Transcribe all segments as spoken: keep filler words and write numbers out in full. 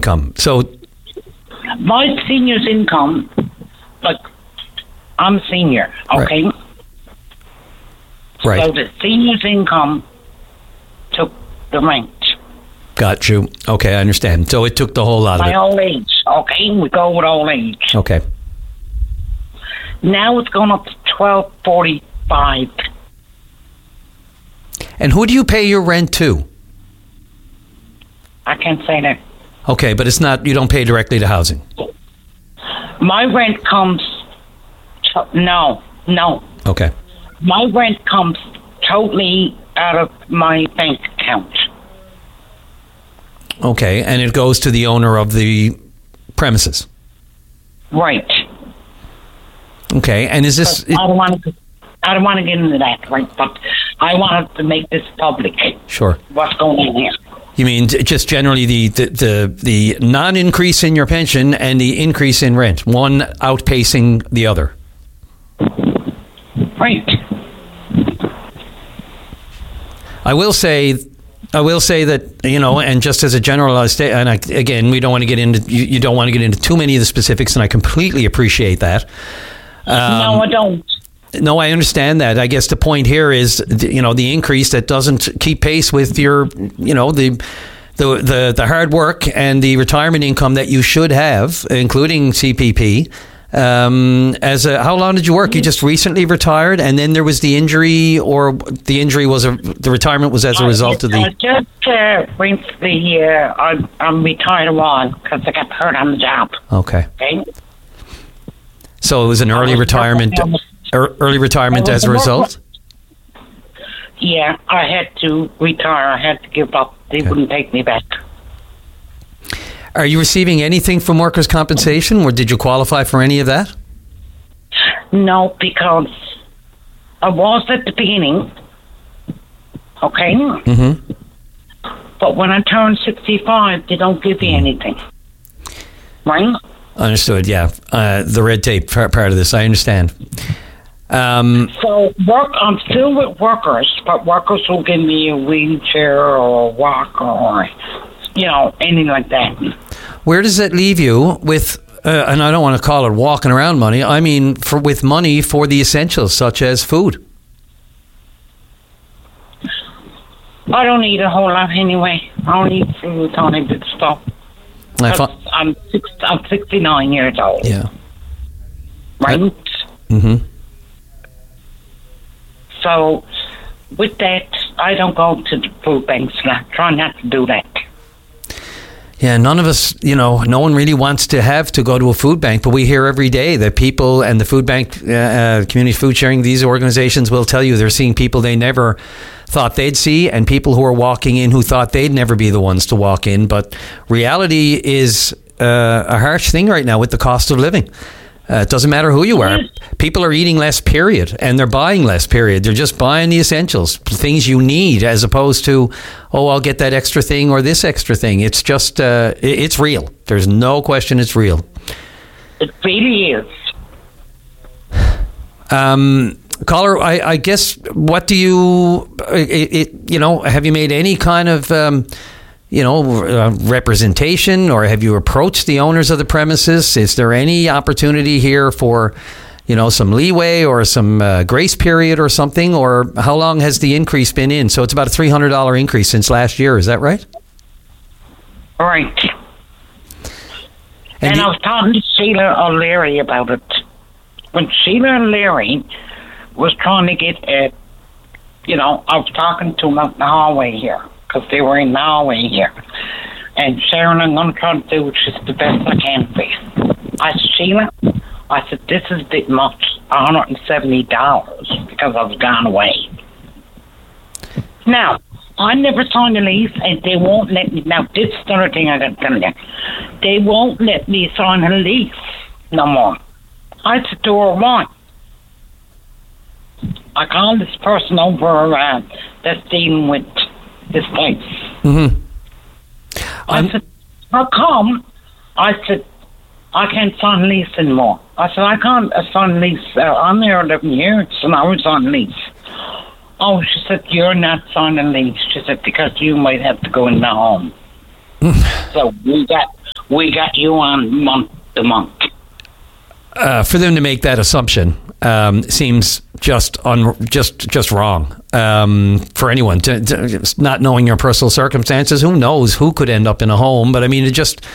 income. So my senior's income, like, I'm a senior, okay? Right. Right. So the senior's income took the rent. Got you. Okay, I understand. So it took the whole lot of My it. old age, okay? We go with old age. Okay. Now it's going up to twelve forty-five. And who do you pay your rent to? I can't say that. Okay, but it's not, you don't pay directly to housing. My rent comes, to, no, no. Okay. My rent comes totally out of my bank account. Okay, and it goes to the owner of the premises. Right. Okay, and is this... I don't want to. I don't want to get into that, right? But I wanted to make this public. Sure. What's going on here? You mean just generally the, the, the, the non-increase in your pension and the increase in rent, one outpacing the other? Right. I will say... I will say that, you know, and just as a generalized statement, and I, again, we don't want to get into, you, you don't want to get into too many of the specifics, and I completely appreciate that. Um, no, I don't. No, I understand that. I guess the point here is, you know, the increase that doesn't keep pace with your, you know, the the the, the hard work and the retirement income that you should have, including C P P. Um, as a, how long did you work? You just recently retired, and then there was the injury, or the injury was a the retirement was as a result of the. I just uh, recently, uh, I'm, I'm retired a while because I got hurt on the job. Okay. Okay. So it was an early retirement, er, early retirement as a result. Yeah, I had to retire. I had to give up. They Okay. wouldn't take me back. Are you receiving anything from workers' compensation, or did you qualify for any of that? No, because I was at the beginning. Okay. Mm-hmm. But when I turned sixty-five, they don't give you anything. Right? Understood, yeah. Uh, the red tape part of this, I understand. Um, So work. I'm still with workers, but workers will give me a wheelchair or a walker or, you know, anything like that. where does that leave you with, uh, and I don't want to call it walking around money, I mean for with money for the essentials, such as food? I don't eat a whole lot anyway. I don't eat food, I don't eat stuff. I fi- I'm six, I'm sixty-nine years old. yeah. Right? Mm-hmm. So, with that, I don't go to the food banks. I try not to do that. Yeah, none of us, you know, no one really wants to have to go to a food bank, but we hear every day that people and the food bank, uh, uh, community food sharing, these organizations will tell you they're seeing people they never thought they'd see, and people who are walking in who thought they'd never be the ones to walk in. But reality is uh, a harsh thing right now with the cost of living. Uh, it doesn't matter who you are. People are eating less, period, and they're buying less, period. They're just buying the essentials, things you need, as opposed to, oh, I'll get that extra thing or this extra thing. It's just, uh, it, it's real. There's no question it's real. It really is. Um, caller, I, I guess, what do you, it, it, you know, have you made any kind of, um, you know, uh, representation, or have you approached the owners of the premises? Is there any opportunity here for, you know, some leeway or some uh, grace period or something? Or how long has the increase been in? So it's about a three hundred dollars increase since last year. Is that right? Right. And, And you- I was talking to Sheila O'Leary about it. When Sheila O'Leary was trying to get a, you know, I was talking to them out in the hallway here, because they were in the hallway here. And Sharon, I'm going to try to do just the best I can for you. I said, Sheila, I said, this is a bit much, one hundred seventy dollars, because I was gone away. Now, I never signed a lease, and they won't let me. Now, this is the other thing I got to tell you. They won't let me sign a lease no more. I said to her, why? I called this person over uh, that's dealing with this place. Mm-hmm. I I'm- said, how come? I said, I can't sign a lease anymore. I said, I can't uh, sign a lease. Uh, I'm there eleven years, and I was on lease. Oh, she said, you're not signing a lease. She said, because you might have to go in the home. So we got we got you on month to month. Uh, for them to make that assumption um, seems just un- just just wrong um, for anyone. To, to, not knowing your personal circumstances, who knows who could end up in a home? But I mean, it just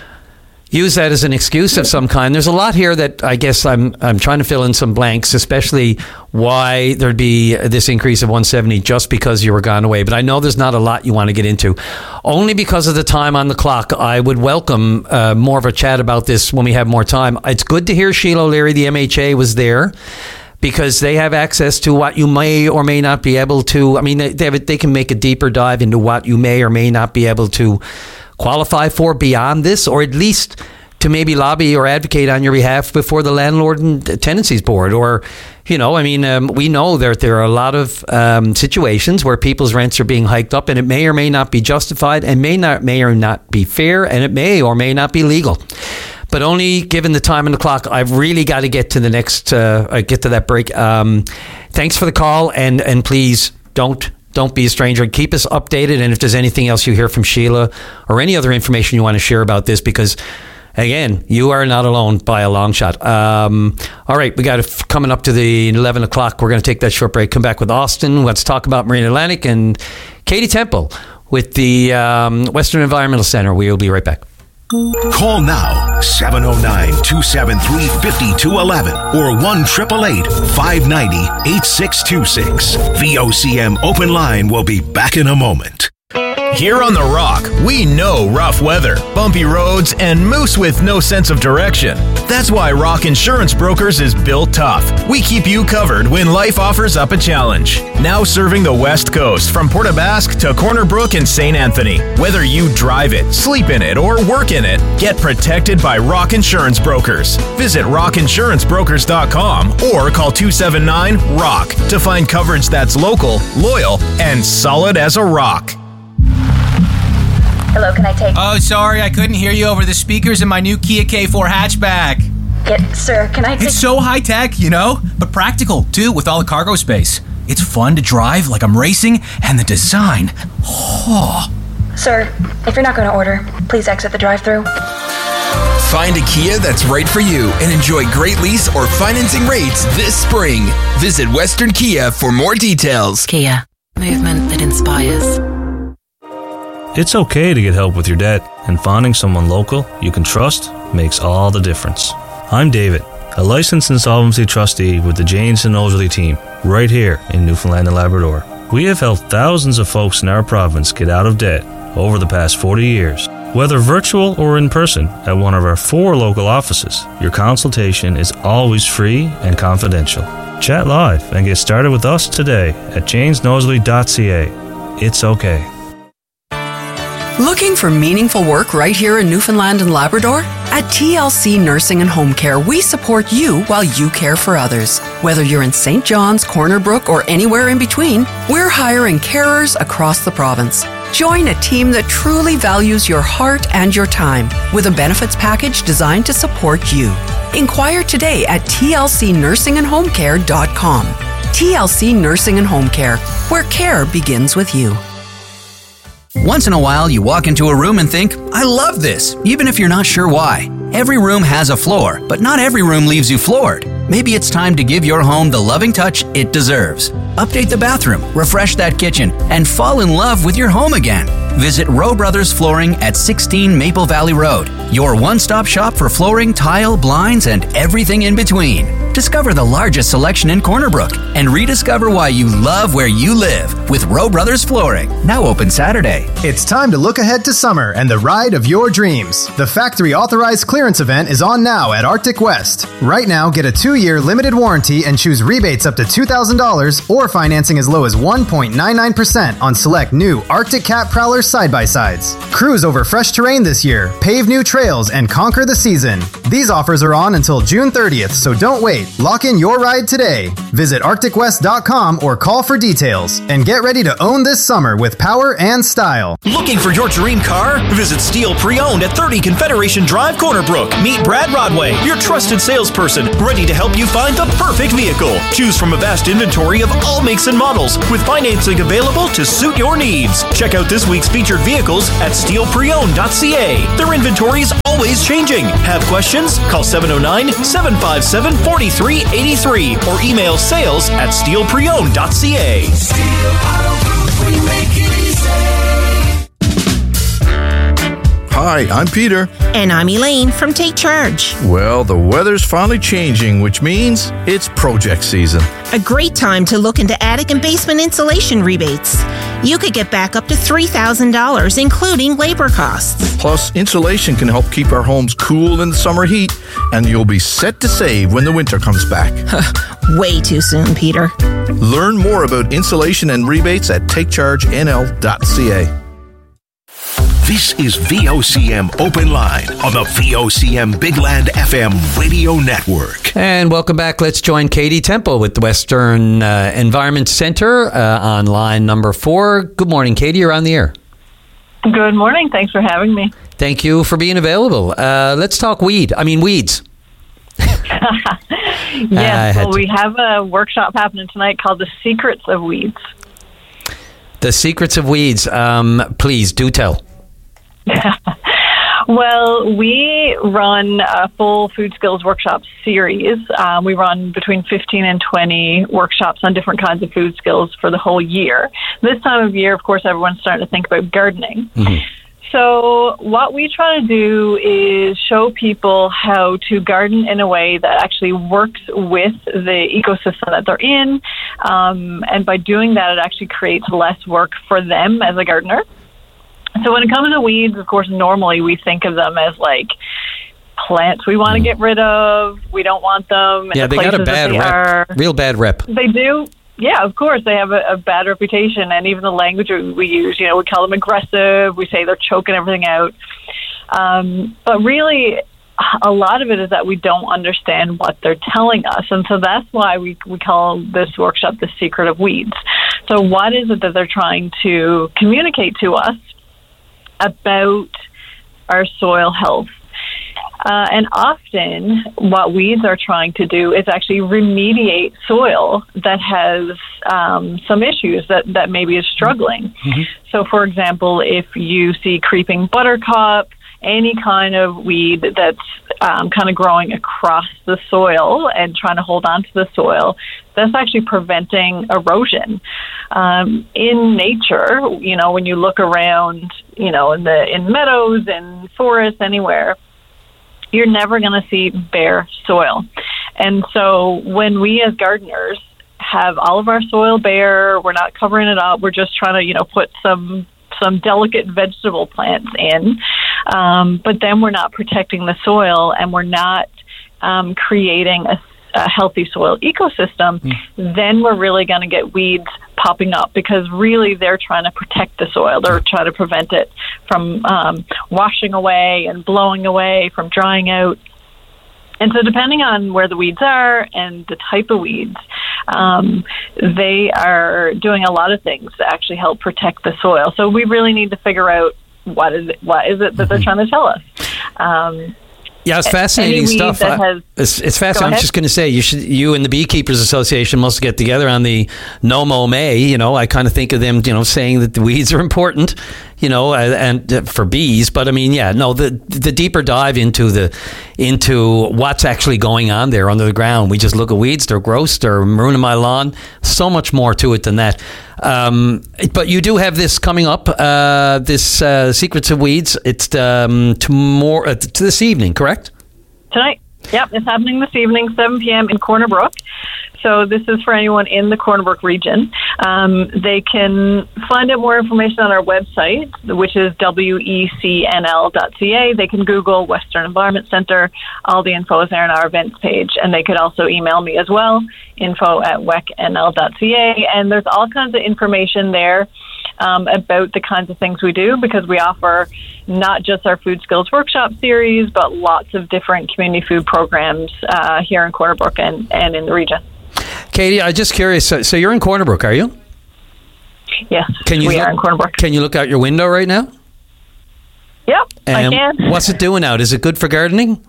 use that as an excuse of some kind. There's a lot here that I guess I'm I'm trying to fill in some blanks, especially why there'd be this increase of one hundred seventy just because you were gone away. But I know there's not a lot you want to get into. Only because of the time on the clock, I would welcome uh, more of a chat about this when we have more time. It's good to hear Sheila O'Leary, the M H A, was there, because they have access to what you may or may not be able to. I mean, they, they, have, they can make a deeper dive into what you may or may not be able to qualify for beyond this, or at least to maybe lobby or advocate on your behalf before the Landlord and Tenancies Board. Or, you know, I mean, um, we know that there are a lot of um, situations where people's rents are being hiked up, and it may or may not be justified, and may not may or not be fair, and it may or may not be legal. But only given the time and the clock, I've really got to get to the next, uh, get to that break. Um, thanks for the call, and and please don't Don't be a stranger. Keep us updated. And if there's anything else you hear from Sheila or any other information you want to share about this, because, again, you are not alone by a long shot. Um, all right, we got it coming up to the eleven o'clock. We're going to take that short break. Come back with Austin. Let's talk about Marine Atlantic and Katie Temple with the um, Western Environmental Center. We will be right back. Call now, seven oh nine, two seven three, five two one one or one eight eight eight, five nine zero, eight six two six. V O C M Open Line will be back in a moment. Here on The Rock, we know rough weather, bumpy roads, and moose with no sense of direction. That's why Rock Insurance Brokers is built tough. We keep you covered when life offers up a challenge. Now serving the West Coast from Port aux Basques to Corner Brook and Saint Anthony. Whether you drive it, sleep in it, or work in it, get protected by Rock Insurance Brokers. Visit rock insurance brokers dot com or call two seven nine, R O C K to find coverage that's local, loyal, and solid as a rock. Hello, can I take... Oh, sorry, I couldn't hear you over the speakers in my new Kia K four hatchback. Yeah, sir, can I take... It's so high-tech, you know, but practical, too, with all the cargo space. It's fun to drive like I'm racing, and the design... Oh. Sir, if you're not going to order, please exit the drive-thru. Find a Kia that's right for you and enjoy great lease or financing rates this spring. Visit Western Kia for more details. Kia, movement that inspires. It's okay to get help with your debt, and finding someone local you can trust makes all the difference. I'm David, a licensed insolvency trustee with the Janes and Nosworthy team, right here in Newfoundland and Labrador. We have helped thousands of folks in our province get out of debt over the past forty years. Whether virtual or in person at one of our four local offices, your consultation is always free and confidential. Chat live and get started with us today at janes nosworthy dot c a. It's okay. Looking for meaningful work right here in Newfoundland and Labrador? At T L C Nursing and Home Care, we support you while you care for others. Whether you're in Saint John's, Corner Brook, or anywhere in between, we're hiring carers across the province. Join a team that truly values your heart and your time with a benefits package designed to support you. Inquire today at T L C nursing and home care dot com. T L C Nursing and Home Care, where care begins with you. Once in a while, you walk into a room and think, I love this, even if you're not sure why. Every room has a floor, but not every room leaves you floored. Maybe it's time to give your home the loving touch it deserves. Update the bathroom, refresh that kitchen, and fall in love with your home again. Visit Rowe Brothers Flooring at sixteen Maple Valley Road, your one-stop shop for flooring, tile, blinds, and everything in between. Discover the largest selection in Corner Brook and rediscover why you love where you live with Rowe Brothers Flooring. Now open Saturday. It's time to look ahead to summer and the ride of your dreams. The factory authorized clearance event is on now at Arctic West. Right now, get a two-year limited warranty and choose rebates up to two thousand dollars or financing as low as one point nine nine percent on select new Arctic Cat Prowler side-by-sides. Cruise over fresh terrain this year, pave new trails, and conquer the season. These offers are on until June thirtieth, so don't wait. Lock in your ride today. Visit arctic west dot com or call for details. And get ready to own this summer with power and style. Looking for your dream car? Visit Steel Pre-Owned at thirty Confederation Drive, Corner Brook. Meet Brad Rodway, your trusted salesperson, ready to help you find the perfect vehicle. Choose from a vast inventory of all makes and models, with financing available to suit your needs. Check out this week's featured vehicles at steel pre owned dot c a. Their inventory is always changing. Have questions? Call seven oh nine, seven five seven, four three eight three or email sales at steel pre owned dot c a. Steel Auto Group, we make it easy. Hi, I'm Peter. And I'm Elaine from Take Charge. Well, the weather's finally changing, which means it's project season. A great time to look into attic and basement insulation rebates. You could get back up to three thousand dollars, including labor costs. Plus, insulation can help keep our homes cool in the summer heat, and you'll be set to save when the winter comes back. Way too soon, Peter. Learn more about insulation and rebates at take charge n l dot c a. This is V O C M Open Line on the V O C M Big Land F M radio network. And welcome back. Let's join Katie Temple with the Western uh, Environment Center uh, on line number four. Good morning, Katie. You're on the air. Good morning. Thanks for having me. Thank you for being available. Uh, let's talk weed. I mean, weeds. Yes. Well, to... we have a workshop happening tonight called The Secrets of Weeds. The Secrets of Weeds. Um, please, do tell. Well, we run a full food skills workshop series. Um, we run between fifteen and twenty workshops on different kinds of food skills for the whole year. This time of year, of course, everyone's starting to think about gardening. Mm-hmm. So what we try to do is show people how to garden in a way that actually works with the ecosystem that they're in. Um, and by doing that, it actually creates less work for them as a gardener. So when it comes to weeds, of course, normally we think of them as like plants we want to get rid of. We don't want them. Yeah, the they got a bad rep. Are. Real bad rep. They do. Yeah, of course. They have a, a bad reputation. And even the language we use, you know, we call them aggressive. We say they're choking everything out. Um, but really, a lot of it is that we don't understand what they're telling us. And so that's why we, we call this workshop The Secret of Weeds. So what is it that they're trying to communicate to us about our soil health? Uh, and often what weeds are trying to do is actually remediate soil that has um, some issues that, that maybe is struggling. Mm-hmm. So, for example, if you see creeping buttercup, any kind of weed that's um, kind of growing across the soil and trying to hold on to the soil, that's actually preventing erosion. Um, in nature, you know, when you look around, you know, in the in meadows and forests, anywhere, you're never going to see bare soil. And so when we as gardeners have all of our soil bare, we're not covering it up, we're just trying to, you know, put some some delicate vegetable plants in, um, but then we're not protecting the soil and we're not um, creating a, a healthy soil ecosystem, mm. then we're really going to get weeds popping up because really they're trying to protect the soil. They're trying to prevent it from um, washing away and blowing away, from drying out. And so depending on where the weeds are and the type of weeds, um, they are doing a lot of things to actually help protect the soil. So we really need to figure out what is it, what is it that they're trying to tell us. Um, Yeah, it's fascinating stuff. Has, it's, it's fascinating. I'm just going to say, you should, you and the Beekeepers Association must get together on the No Mow May. You know, I kind of think of them, you know, saying that the weeds are important, you know, and uh, for bees. But I mean, yeah, no, the the deeper dive into the into what's actually going on there under the ground. We just look at weeds; they're gross, they're ruining my lawn. So much more to it than that. Um, but you do have this coming up, uh, this uh, Secrets of Weeds. It's um, tomorrow, uh, to this evening, correct? Tonight. Yep, it's happening this evening, seven p.m. in Corner Brook. So this is for anyone in the Corner Brook region. Um, they can find out more information on our website, which is W E C N L dot C A. They can Google Western Environment Center. All the info is there on our events page. And they could also email me as well, info at W E C N L dot C A. And there's all kinds of information there um, about the kinds of things we do, because we offer not just our Food Skills Workshop series, but lots of different community food programs uh, here in Corner Brook and, and in the region. Katie, I'm just curious. So, so you're in Corner Brook, are you? Yes, can you we look, are in Corner Brook. Can you look out your window right now? Yep, and I can. What's it doing out? Is it good for gardening?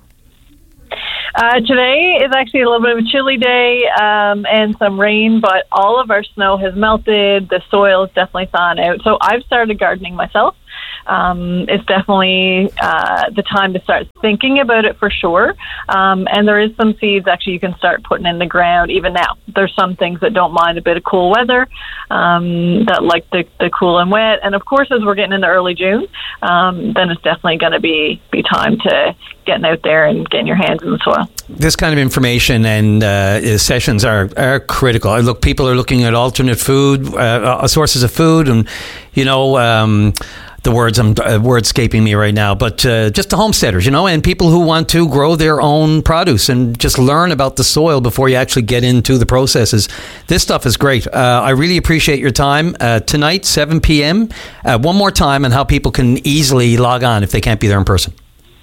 Uh, today is actually a little bit of a chilly day um, and some rain, but all of our snow has melted. The soil is definitely thawing out. So I've started gardening myself. um, it's definitely uh, the time to start thinking about it for sure. Um, and there is some seeds actually you can start putting in the ground even now. There's some things that don't mind a bit of cool weather, um, that like the, the cool and wet. And of course, as we're getting into early June, um, then it's definitely going to be, be time to getting out there and getting your hands in the soil. This kind of information and uh, sessions are, are critical. Look, people are looking at alternate food, uh, sources of food, and, you know, um, the words, I'm uh, words escaping me right now, but uh, just the homesteaders, you know, and people who want to grow their own produce and just learn about the soil before you actually get into the processes. This stuff is great. Uh, I really appreciate your time. Uh, tonight, seven p.m. Uh, one more time on how people can easily log on if they can't be there in person.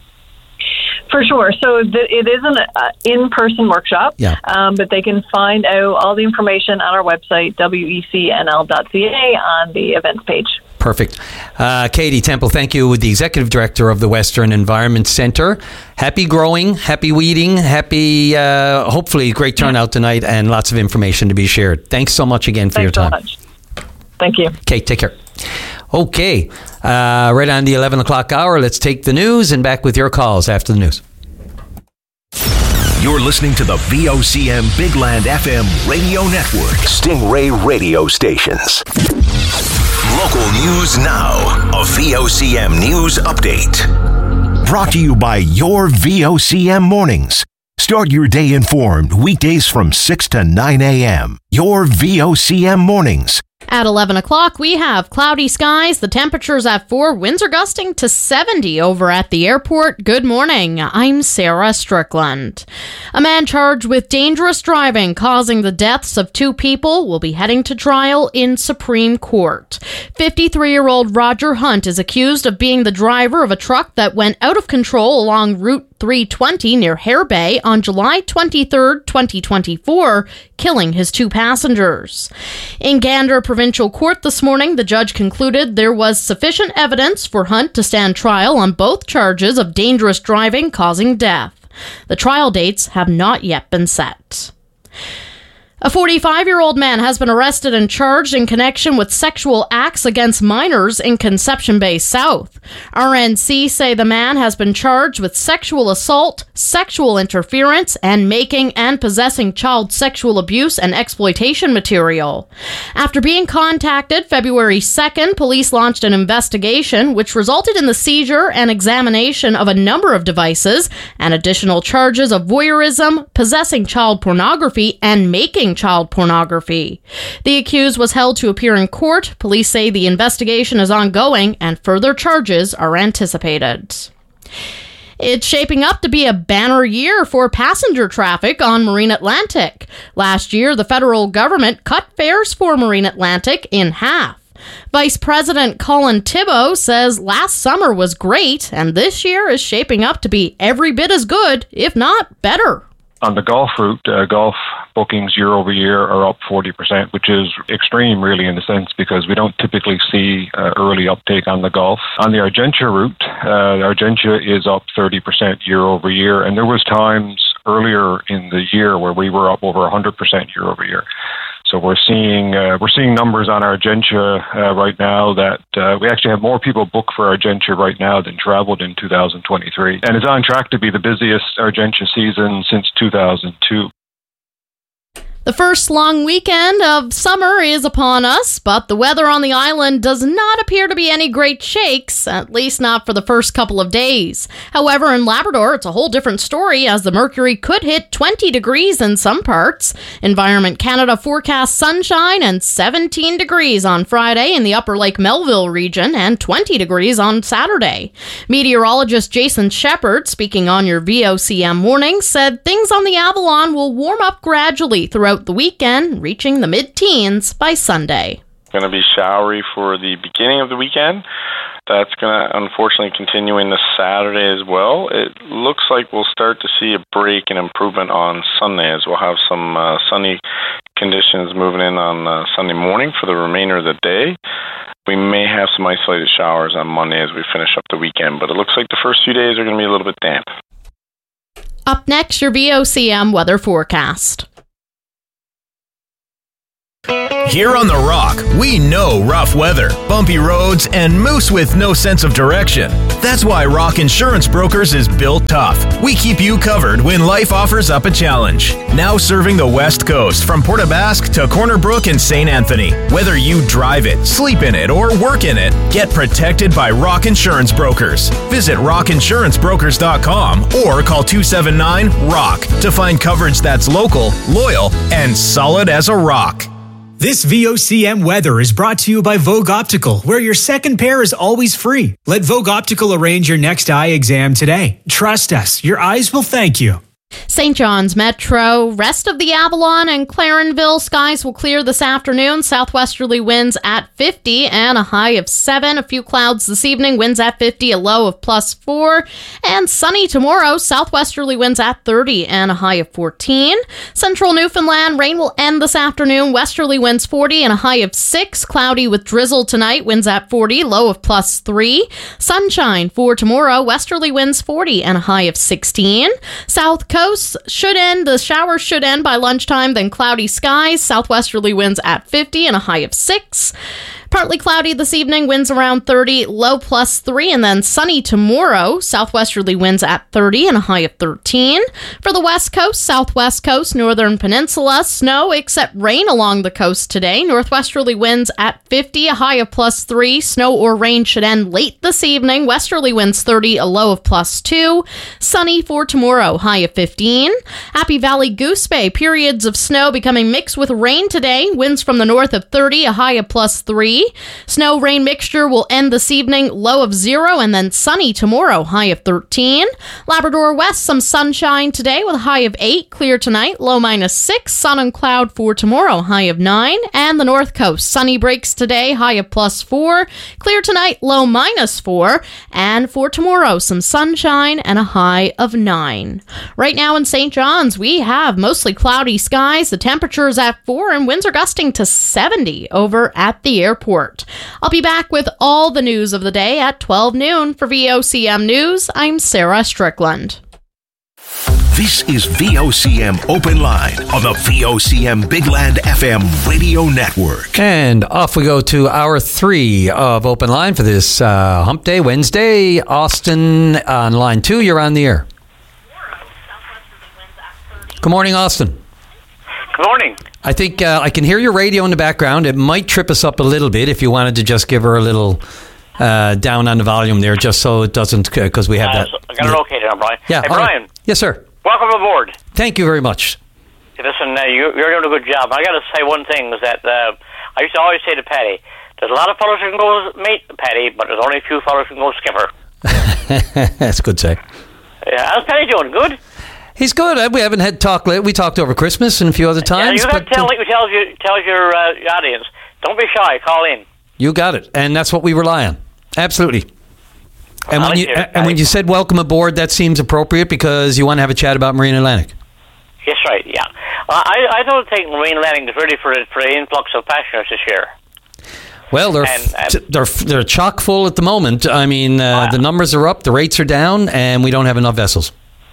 For sure. So the, it is an uh, in-person workshop, yeah. um, but they can find out all the information on our website, W E C N L dot C A, on the events page. Perfect. Uh, Katie Temple, thank you, the Executive Director of the Western Environment Centre. Happy growing, happy weeding, happy, uh, hopefully great turnout tonight and lots of information to be shared. Thanks so much again for Thanks your time. so much. Thank you. Okay, take care. Okay, uh, right on the eleven o'clock hour, let's take the news and back with your calls after the news. You're listening to the V O C M Big Land F M radio network. Stingray radio stations. Local news now. A V O C M news update. Brought to you by your V O C M mornings. Start your day informed weekdays from six to nine a.m. Your V O C M mornings. At eleven o'clock, we have cloudy skies. The temperature's at four. Winds are gusting to seventy over at the airport. Good morning. I'm Sarah Strickland. A man charged with dangerous driving causing the deaths of two people will be heading to trial in Supreme Court. fifty-three-year-old Roger Hunt is accused of being the driver of a truck that went out of control along Route three twenty near Hare Bay on July twenty-third, twenty twenty-four, killing his two passengers. In Gander Provincial Court this morning, the judge concluded there was sufficient evidence for Hunt to stand trial on both charges of dangerous driving causing death. The trial dates have not yet been set. A forty-five-year-old man has been arrested and charged in connection with sexual acts against minors in Conception Bay South. R N C say the man has been charged with sexual assault, sexual interference, and making and possessing child sexual abuse and exploitation material. After being contacted February second, police launched an investigation which resulted in the seizure and examination of a number of devices and additional charges of voyeurism, possessing child pornography, and making child pornography. The accused was held to appear in court. Police say the investigation is ongoing and further charges are anticipated. It's shaping up to be a banner year for passenger traffic on Marine Atlantic. Last year, the federal government cut fares for Marine Atlantic in half. Vice President Colin Thibault says last summer was great, and this year is shaping up to be every bit as good, if not better. On the Gulf route, uh, Gulf bookings year over year are up forty percent, which is extreme really in a sense because we don't typically see uh, early uptake on the Gulf. On the Argentia route, uh, Argentia is up thirty percent year over year, and there was times earlier in the year where we were up over one hundred percent year over year. So we're seeing uh, we're seeing numbers on Argentia uh, right now that uh, we actually have more people booked for Argentia right now than traveled in two thousand twenty-three. And it's on track to be the busiest Argentia season since two thousand two. The first long weekend of summer is upon us, but the weather on the island does not appear to be any great shakes, at least not for the first couple of days. However, in Labrador, it's a whole different story as the mercury could hit twenty degrees in some parts. Environment Canada forecasts sunshine and seventeen degrees on Friday in the Upper Lake Melville region and twenty degrees on Saturday. Meteorologist Jason Shepard, speaking on your V O C M morning, said things on the Avalon will warm up gradually throughout the weekend, reaching the mid-teens by Sunday. Going to be showery for the beginning of the weekend. That's going to unfortunately continue into Saturday as well. It looks like we'll start to see a break and improvement on Sunday as we'll have some uh, sunny conditions moving in on uh, Sunday morning for the remainder of the day. We may have some isolated showers on Monday as we finish up the weekend, but it looks like the first few days are going to be a little bit damp. Up next, your V O C M weather forecast. Here on The Rock, we know rough weather, bumpy roads, and moose with no sense of direction. That's why Rock Insurance Brokers is built tough. We keep you covered when life offers up a challenge. Now serving the West Coast from Port aux Basques to Corner Brook and Saint Anthony. Whether you drive it, sleep in it, or work in it, get protected by Rock Insurance Brokers. Visit rock insurance brokers dot com or call two seven nine ROCK to find coverage that's local, loyal, and solid as a rock. This V O C M weather is brought to you by Vogue Optical, where your second pair is always free. Let Vogue Optical arrange your next eye exam today. Trust us, your eyes will thank you. Saint John's Metro, rest of the Avalon and Clarenville skies will clear this afternoon. Southwesterly winds at fifty and a high of seven. A few clouds this evening, winds at fifty, a low of plus four. And sunny tomorrow, southwesterly winds at thirty and a high of fourteen. Central Newfoundland, rain will end this afternoon. Westerly winds forty and a high of six. Cloudy with drizzle tonight, winds at forty, low of plus three. Sunshine for tomorrow, westerly winds forty and a high of sixteen. South Coast should end, the showers should end by lunchtime, then cloudy skies, southwesterly winds at fifty and a high of six. Partly cloudy this evening, winds around thirty, low plus three, and then sunny tomorrow, southwesterly winds at thirty and a high of thirteen. For the west coast, southwest coast, northern peninsula, snow except rain along the coast today. Northwesterly winds at fifty, a high of plus three. Snow or rain should end late this evening. Westerly winds thirty, a low of plus two. Sunny for tomorrow, high of fifteen. Happy Valley Goose Bay, periods of snow becoming mixed with rain today. Winds from the north of thirty, a high of plus three. Snow-rain mixture will end this evening, low of zero, and then sunny tomorrow, high of thirteen. Labrador West, some sunshine today with a high of eight. Clear tonight, low minus six. Sun and cloud for tomorrow, high of nine. And the North Coast, sunny breaks today, high of plus four. Clear tonight, low minus four. And for tomorrow, some sunshine and a high of nine. Right now in Saint John's, we have mostly cloudy skies. The temperature is at four, and winds are gusting to seventy over at the airport. I'll be back with all the news of the day at twelve noon. For V O C M News, I'm Sarah Strickland. This is V O C M Open Line on the V O C M Big Land F M radio network. And off we go to hour three of Open Line for this uh, Hump Day Wednesday. Austin on line two, you're on the air. Good morning, Austin. Good morning. I think uh, I can hear your radio in the background. It might trip us up a little bit if you wanted to just give her a little uh, down on the volume there, just so it doesn't, because we have uh, that. So I got it okay now, Brian. Yeah, hey, Brian. Right. Yes, sir. Welcome aboard. Thank you very much. Hey, listen, uh, you, you're doing a good job. I got to say one thing is that uh, I used to always say to Patty, there's a lot of fellows who can go mate Patty, but there's only a few fellows who can go skipper. That's good say. Yeah, how's Patty doing? Good? He's good. We haven't had talk. We talked over Christmas and a few other times. Yeah, you got to tell, uh, tell, you, tell your uh, audience, don't be shy. Call in. You got it, and that's what we rely on. Absolutely. And when you it, and when you said welcome aboard, that seems appropriate because you want to have a chat about Marine Atlantic. Yes, right. Yeah, uh, I I don't think Marine Atlantic is ready for for the influx of passengers this year. Well, they're and, and, they're they're chock full at the moment. I mean, uh, uh, the numbers are up, the rates are down, and we don't have enough vessels.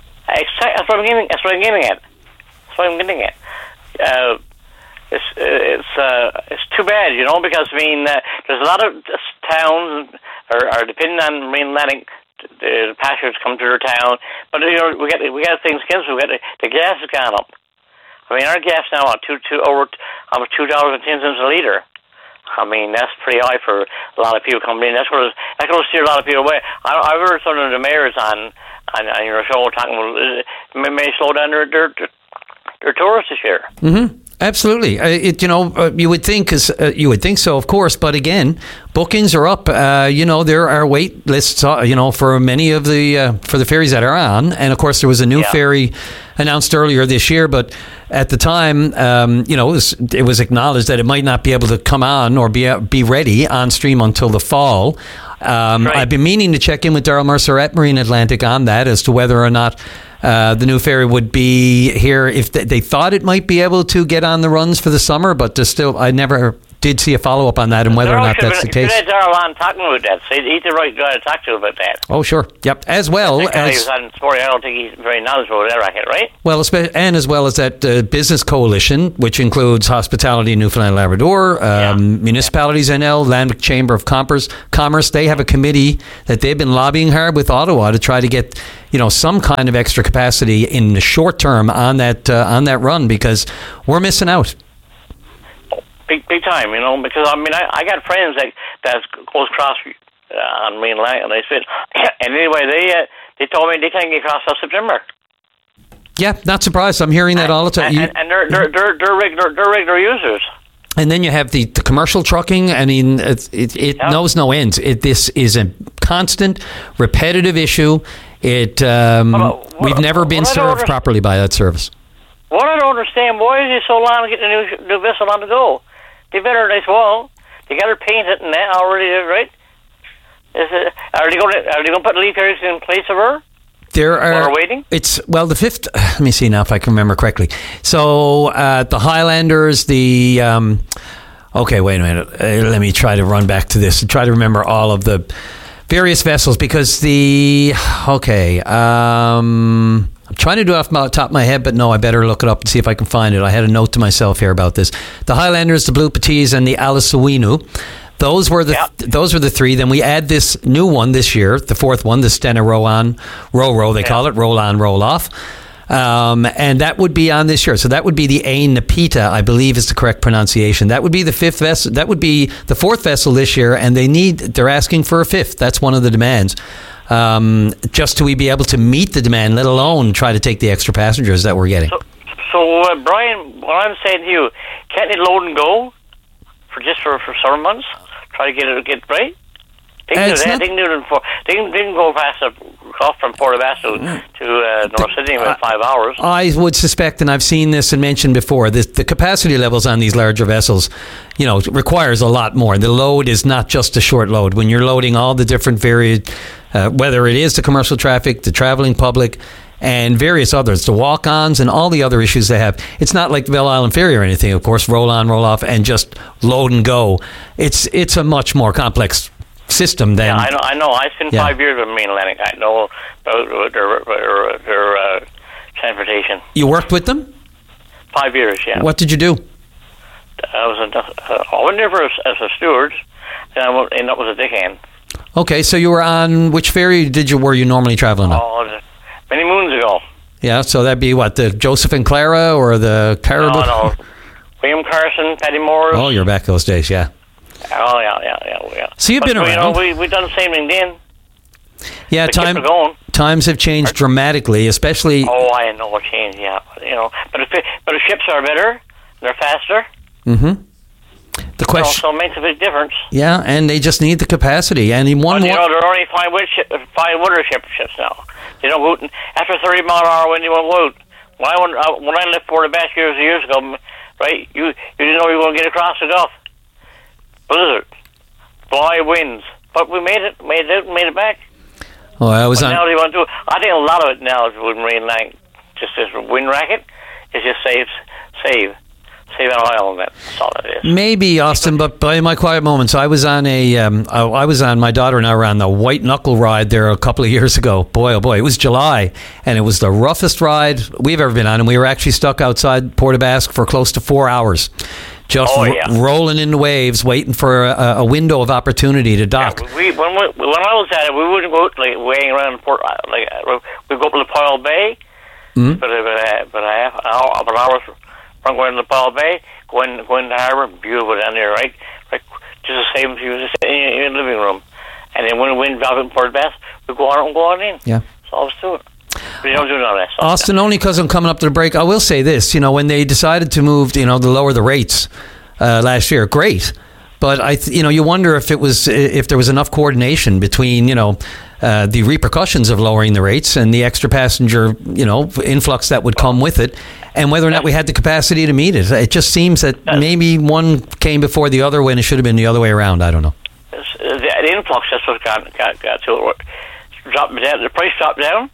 That's what I'm getting. That's what I'm getting at. That's what I'm getting at. Uh, it's it's uh, it's too bad, you know, because I mean, uh, there's a lot of towns are, are depending on Marine Atlantic. The passengers come to their town, but you know, we got we got things against. We got the, the gas has gone up. I mean, our gas now on two two over almost two dollars and ten cents a liter. I mean, that's pretty high for a lot of people coming in. That's what that's going to steer a lot of people away. I, I've heard some of the mayors on on, on your show talking about uh, may slow down their their, their tourists this year. Mm-hmm. Absolutely. Uh, it, you know, uh, you would think, cause, uh, you would think so, of course. But again, bookings are up. Uh, you know, there are wait lists. Uh, you know, for many of the uh, for the ferries that are on, and of course, there was a new yeah. ferry announced earlier this year. But at the time, um, you know, it was, it was acknowledged that it might not be able to come on or be be ready on stream until the fall. Um, right. I've been meaning to check in with Daryl Mercer at Marine Atlantic on that as to whether or not uh, the new ferry would be here. If they, they thought it might be able to get on the runs for the summer, but there's still, I never did see a follow-up on that and whether or not that's the case. You had Darrell on talking about that, so he's the right guy to talk to about that. Oh, sure. Yep. As well That guy as... was on sport, I don't think he's very knowledgeable about that racket, right? Well, espe- and as well as that uh, business coalition, which includes Hospitality Newfoundland and Labrador, um, Municipalities N L, Land Chamber of Commerce, Commerce, they have a committee that they've been lobbying hard with Ottawa to try to get, you know, some kind of extra capacity in the short term on that uh, on that run, because we're missing out. Big, big time, you know, because I mean, I, I got friends that that goes across uh, on mainland, and they said, and anyway, they uh, they told me they can't get across till September. Yeah, not surprised. I'm hearing that all the time. And, You- and, and they're, they're they're they're regular they're regular users. And then you have the, the commercial trucking. I mean, it, it, it knows no end. It, this is a constant, repetitive issue. It um, what- we've never been what I don't served understand- properly by that service. What I don't understand, why is it so long to get the new new vessel on the go? They better nice well. They got her painted and that already, right? Is it? Are they going to are they going to put leaf areas in place of her? There are. While we're waiting? It's well, the fifth. Let me see now if I can remember correctly. So uh, the Highlanders, the. Um, okay, wait a minute. Uh, let me try to run back to this and try to remember all of the various vessels, because the. Okay. Um, I'm trying to do it off the top of my head, but no, I better look it up and see if I can find it. I had a note to myself here about this. The Highlanders, the Blue Petits, and the Alasawinu. Those were the Yep. those were the three. Then we add this new one this year, the fourth one, the Stena Rowan, row row they call it, roll on, roll off, um, and that would be on this year. So that would be the Ain Napita, I believe is the correct pronunciation. That would be the fifth vessel. That would be the fourth vessel this year, and they need they're asking for a fifth. That's one of the demands. Um, just to we be able to meet the demand, let alone try to take the extra passengers that we're getting. So, so uh, Brian, what I'm saying to you, can't they load and go for just for, for summer months? Try to get it get right. They can Uh, do it's that. not- They can do it. For, they can they can go past the off from Port Augusta to uh, North Sydney in about five hours. I would suspect, and I've seen this and mentioned before, the, the capacity levels on these larger vessels, you know, requires a lot more. The load is not just a short load. When you're loading all the different varied, uh, whether it is the commercial traffic, the traveling public, and various others, the walk-ons and all the other issues they have. It's not like the Bell Island Ferry or anything, of course, roll on, roll off, and just load and go. It's it's a much more complex system than... Yeah, I know. I know. I spent Yeah. five years with Main Atlantic. I know about their their, their uh, transportation. You worked with them? Five years, yeah. What did you do? I was a, uh, I went there for as, as a steward, and I went, ended up with a deckhand. Okay, so you were on... Which ferry did you were you normally traveling on? Oh, many moons ago. Yeah, so that'd be what, the Joseph and Clara or the Caribou? No, no. William Carson, Paddy Morris. Oh, you're back those days, yeah. Oh, yeah, yeah, yeah. yeah. So you've but, been You around. know, we we done the same thing then. Yeah, We time, kept it going. times have changed dramatically, especially... Oh, I know what changed, yeah. You know, but if it, but the ships are better, they're faster. Mm-hmm. The You know, question... so it makes a big difference. Yeah, and they just need the capacity. And in one But, you more... know, there are only five wood ship, five water ship ships now. You don't go out and, after thirty mile an hour wind, you won't go out. When I went, uh, when I left Port Augusta years years ago, right? You you didn't know you were going to get across the Gulf. Blizzard, fly winds, but we made it, made it, made it back. Oh, I was What on... now do you want to do? I think a lot of it now is with marine line, just this wind racket. It just saves, save, save on oil, and that's all it is. Maybe, Austin, but by my quiet moments, I was on a, um, I, I was on, my daughter and I were on the White Knuckle ride there a couple of years ago. Boy, oh boy, it was July, and it was the roughest ride we've ever been on, and we were actually stuck outside Port aux Basques for close to four hours. Just Oh, ro- yeah. rolling in the waves, waiting for a, a window of opportunity to dock. We when we, when I was at it, we wouldn't go out like weighing around Port, like uh, we'd go up to the Powell Bay, Mhm. but about but a half an hour, about an hour from going to the Powell Bay, going going to the harbor, beautiful down there, right? Right, just the same as you was in your living room. And then when the wind dropped in Port Bass, we go on and go on in. Yeah. That's all to it. We don't do none of that stuff. Austin, only because I'm coming up to the break, I will say this. You know, when they decided to move, you know, to lower the rates uh, last year, great. But, I, th- you know, you wonder if it was if there was enough coordination between, you know, uh, the repercussions of lowering the rates and the extra passenger, you know, influx that would come with it, and whether or not we had the capacity to meet it. It just seems that maybe one came before the other when it should have been the other way around. I don't know. It's, uh, the, the influx, that's what got, got, got to it. Drop down, the price dropped down.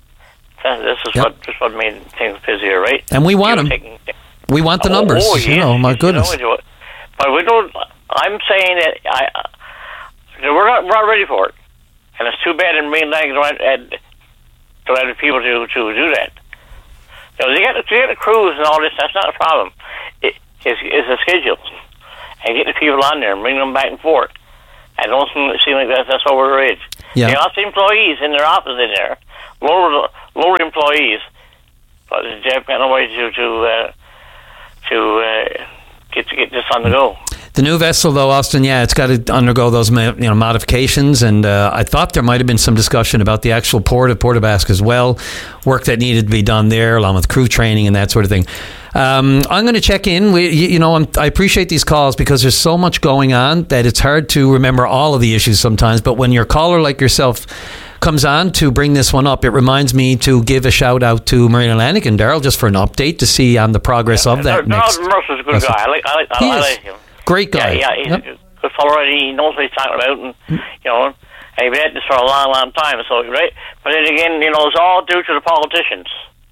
That- This is Yep. what this what made things busier, right? And we want You were them. taking- We want the Oh, numbers. oh, you yes, know, my yes, goodness. You know, But we don't. I'm saying that I, we're not we're not ready for it, and it's too bad in mainland and to let people to to do that. You know, they get they get the crews and all this. That's not a problem. It, it's, it's a schedule, and get the people on there and bring them back and forth. I don't seem like that, that's over it. Yeah. They lots of employees in their office in there, lower lower employees, but they've got no way to to uh, to uh, get to get this on the go. The new vessel, though, Austin, yeah, it's got to undergo those you know modifications, and uh, I thought there might have been some discussion about the actual port of Port-aux-Basques as well, work that needed to be done there, along with crew training and that sort of thing. Um, I'm going to check in. We, you, you know, I'm, I appreciate these calls because there's so much going on that it's hard to remember all of the issues sometimes. But when your caller like yourself comes on to bring this one up, it reminds me to give a shout out to Marine Atlantic and Daryl just for an update to see on the progress yeah, of that. Darryl Mercer's a good guy. I like, I like, I, I like him. Great guy. Yeah, yeah, he's yep. a good fellow. He knows what he's talking about, and you know, and he's been at this for a long, long time. So right, but then again, you know, it's all due to the politicians,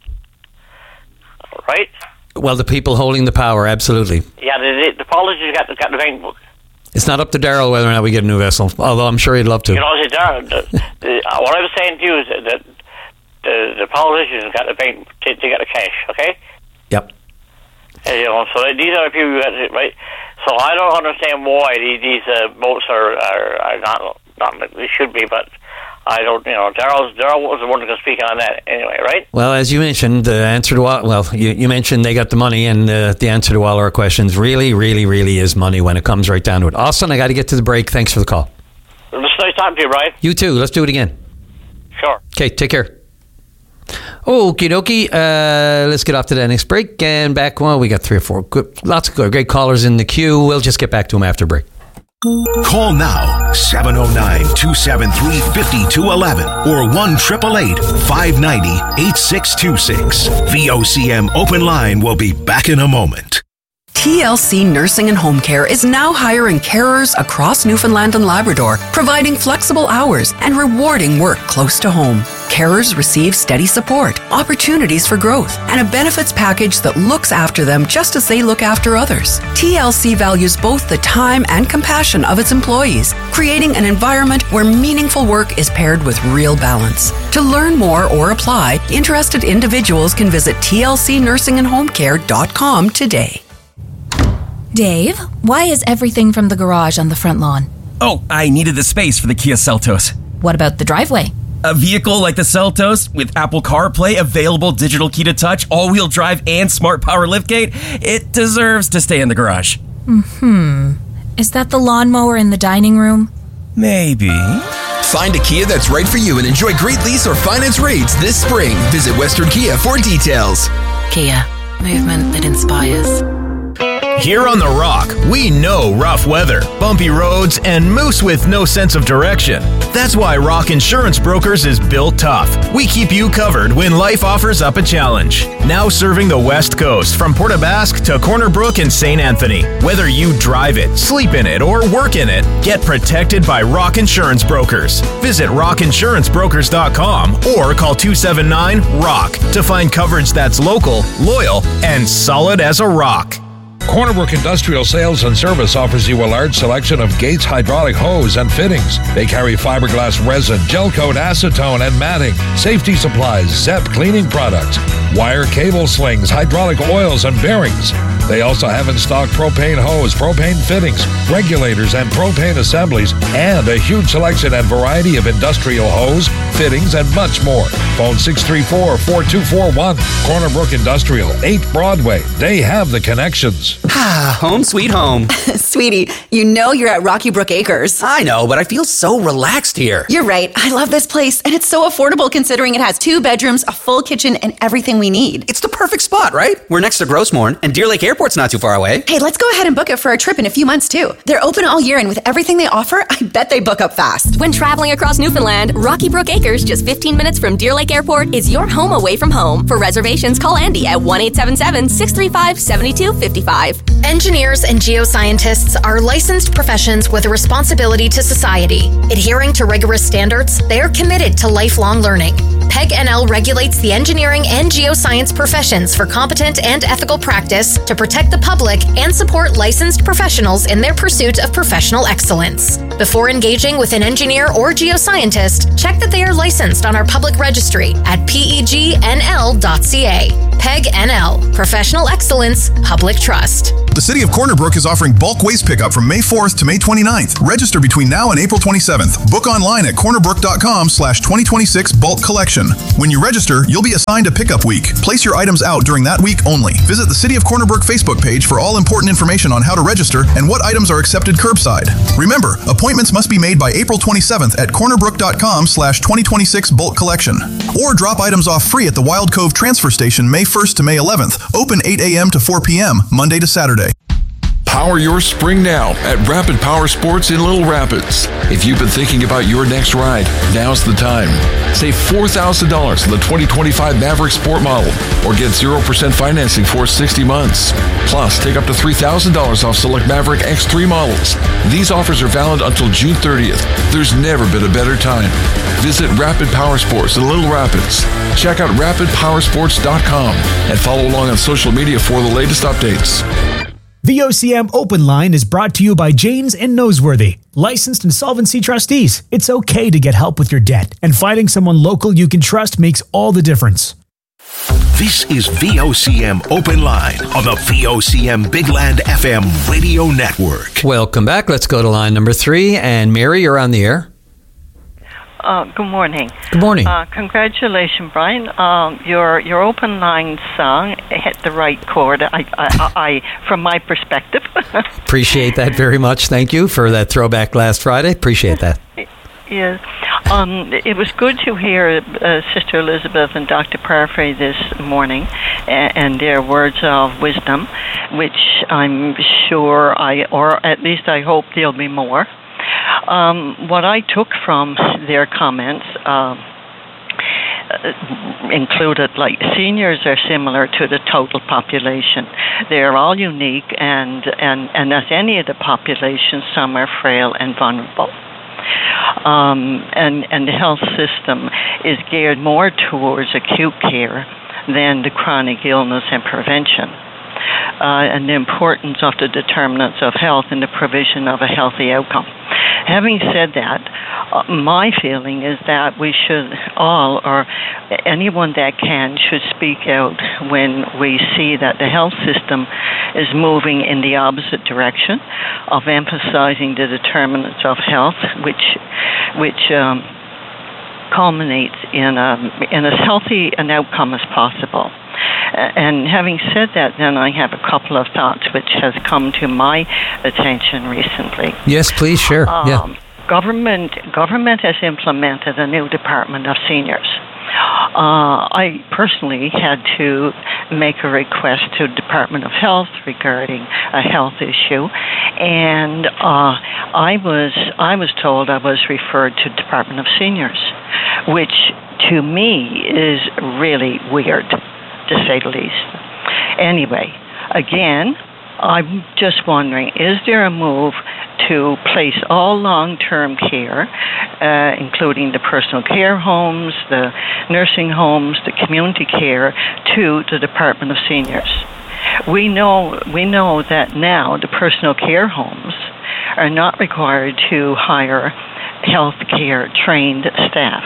right? Well, the people holding the power, absolutely. Yeah, the, the politicians got the, got the bank book. It's not up to Daryl whether or not we get a new vessel, although I'm sure he'd love to. You know, Daryl, the, the, what I was saying to you is that the, the politicians got the bank, they, they got the cash, okay? Yep. And, you know, so these are the people who got it, right? So I don't understand why these, these uh, boats are, are, are not, not, they should be, but I don't, you know, Daryl Daryl was the one who could speak on that anyway, right? Well, as you mentioned, the answer to all, well, you, you mentioned they got the money, and uh, the answer to all our questions really, really, really is money when it comes right down to it. Austin, I got to get to the break. Thanks for the call. It's nice talking to you, Brian. You too. Let's do it again. Sure. Okay, take care. Okie dokie. Uh, let's get off to the next break and back. Well, we got three or four good, lots of good, great callers in the queue. We'll just get back to them after break. Call now, seven oh nine, two seven three, five two one one or one eight eight eight, five nine zero, eight six two six. V O C M Open Line will be back in a moment. T L C Nursing and Home Care is now hiring carers across Newfoundland and Labrador, providing flexible hours and rewarding work close to home. Carers receive steady support, opportunities for growth, and a benefits package that looks after them just as they look after others. T L C values both the time and compassion of its employees, creating an environment where meaningful work is paired with real balance. To learn more or apply, interested individuals can visit T L C nursing and home care dot com today. Dave, why is everything from the garage on the front lawn? Oh, I needed the space for the Kia Seltos. What about the driveway? A vehicle like the Seltos with Apple CarPlay, available digital key to touch, all-wheel drive, and smart power liftgate, it deserves to stay in the garage. Hmm. Is that the lawnmower in the dining room? Maybe. Find a Kia that's right for you and enjoy great lease or finance rates this spring. Visit Western Kia for details. Kia, movement that inspires. Here on The Rock, we know rough weather, bumpy roads, and moose with no sense of direction. That's why Rock Insurance Brokers is built tough. We keep you covered when life offers up a challenge. Now serving the West Coast from Port-aux-Basques to Corner Brook and Saint Anthony. Whether you drive it, sleep in it, or work in it, get protected by Rock Insurance Brokers. Visit rock insurance brokers dot com or call two seven nine, ROCK to find coverage that's local, loyal, and solid as a rock. Corner Brook Industrial Sales and Service offers you a large selection of Gates hydraulic hose and fittings. They carry fiberglass resin, gel coat, acetone, and matting, safety supplies, Zep cleaning products, wire cable slings, hydraulic oils, and bearings. They also have in stock propane hose, propane fittings, regulators, and propane assemblies, and a huge selection and variety of industrial hose, fittings, and much more. Phone six three four, four two four one. Corner Brook Industrial, eight Broadway. They have the connections. Ah, home sweet home. Sweetie, you know you're at Rocky Brook Acres. I know, but I feel so relaxed here. You're right. I love this place, and it's so affordable considering it has two bedrooms, a full kitchen, and everything we need. It's the perfect spot, right? We're next to Grossmorn, and Deer Lake Airport's not too far away. Hey, let's go ahead and book it for a trip in a few months, too. They're open all year, and with everything they offer, I bet they book up fast. When traveling across Newfoundland, Rocky Brook Acres, just fifteen minutes from Deer Lake Airport, is your home away from home. For reservations, call Andy at one eight seven seven, six three five, seven two five five. Engineers and geoscientists are licensed professions with a responsibility to society. Adhering to rigorous standards, they are committed to lifelong learning. PEG N L regulates the engineering and geoscience professions for competent and ethical practice to protect the public and support licensed professionals in their pursuit of professional excellence. Before engaging with an engineer or geoscientist, check that they are licensed on our public registry at P E G N L dot C A. PEG N L, Professional Excellence, Public Trust. The City of Corner Brook is offering bulk waste pickup from May fourth to May twenty-ninth. Register between now and April twenty-seventh. Book online at corner brook dot com slash twenty twenty-six bulk collection. When you register, you'll be assigned a pickup week. Place your items out during that week only. Visit the City of Corner Brook Facebook page for all important information on how to register and what items are accepted curbside. Remember, appointments must be made by April twenty-seventh at corner brook dot com slash twenty twenty-six bulk collection. Or drop items off free at the Wild Cove Transfer Station May first to May eleventh. Open eight a.m. to four p.m. Monday to Saturday. Power your spring now at Rapid Power Sports in Little Rapids. If you've been thinking about your next ride, now's the time. Save four thousand dollars on the twenty twenty-five Maverick Sport model or get zero percent financing for sixty months. Plus, take up to three thousand dollars off select Maverick X three models. These offers are valid until June thirtieth. There's never been a better time. Visit Rapid Power Sports in Little Rapids. Check out rapid power sports dot com and follow along on social media for the latest updates. The O C M Open Line is brought to you by Janes and Noseworthy, licensed insolvency trustees. It's okay to get help with your debt, and finding someone local you can trust makes all the difference. This is V O C M Open Line on the V O C M Big Land F M radio network. Welcome back. Let's go to line number three. And Mary, you're on the air. Uh, good morning. Good morning. Uh, congratulations, Brian. Um, your your open line song hit the right chord. I, I, I from my perspective. Appreciate that very much. Thank you for that throwback last Friday. Appreciate that. Yes. Um, it was good to hear uh, Sister Elizabeth and Doctor Parfrey this morning and, and their words of wisdom, which I'm sure I, or at least I hope there'll be more. Um, what I took from their comments uh, included, like, seniors are similar to the total population. They're all unique, and, and, and as any of the population, some are frail and vulnerable. Um, and, and the health system is geared more towards acute care than the chronic illness and prevention. Uh, and the importance of the determinants of health and the provision of a healthy outcome. Having said that, uh, my feeling is that we should all, or anyone that can, should speak out when we see that the health system is moving in the opposite direction of emphasizing the determinants of health, which, which um, culminates in a, in as healthy an outcome as possible. And having said that, then I have a couple of thoughts which has come to my attention recently. Yes, please, sure. Um, yeah. Government government has implemented a new Department of Seniors. Uh, I personally had to make a request to the Department of Health regarding a health issue, and uh, I was I was told I was referred to Department of Seniors, which to me is really weird, to say the least. Anyway, again, I'm just wondering, is there a move to place all long-term care, uh, including the personal care homes, the nursing homes, the community care, to the Department of Seniors? We know, we know that now the personal care homes are not required to hire health care trained staff.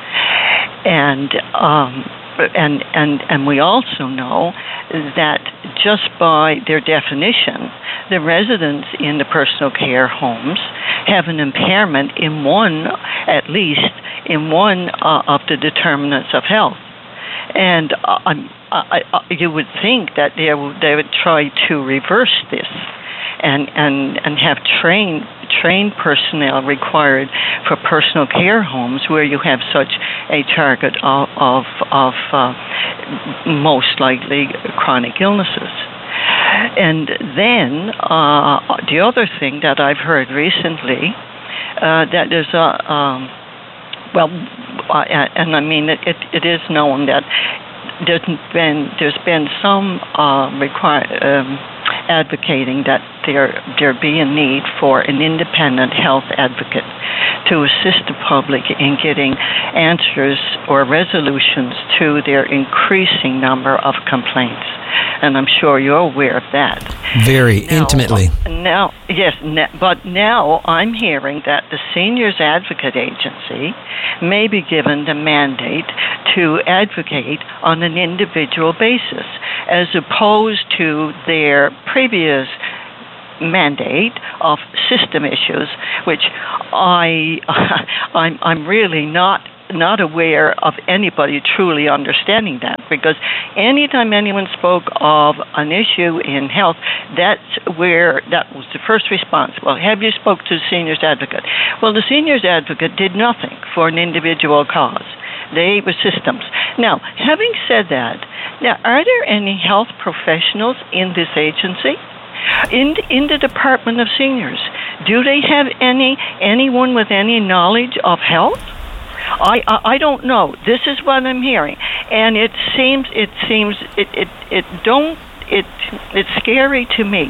And um, And, and and we also know that just by their definition, the residents in the personal care homes have an impairment in one, at least in one uh, of the determinants of health. And uh, I, I, you would think that they would, they would try to reverse this and, and, and have trained trained personnel required for personal care homes where you have such a target of, of, of uh, most likely chronic illnesses. And then uh, the other thing that I've heard recently, uh, that there's a, um, well, uh, and I mean, it, it, it is known that there's been, there's been some uh, require, um, advocating that there there be a need for an independent health advocate to assist the public in getting answers or resolutions to their increasing number of complaints. And I'm sure you're aware of that. Very now, intimately. Now, yes, but now I'm hearing that the Seniors Advocate Agency may be given the mandate to advocate on an individual basis, as opposed to their previous mandate of system issues, which I, I'm, I'm really not not aware of anybody truly understanding that, because anytime anyone spoke of an issue in health, that's where that was the first response. Well, have you spoke to the Seniors Advocate? Well, the Seniors Advocate did nothing for an individual cause. They were systems. Now, having said that, now, are there any health professionals in this agency? In in the Department of Seniors, do they have any anyone with any knowledge of health? I, I I don't know. This is what I'm hearing, and it seems it seems it it, it don't it it's scary to me.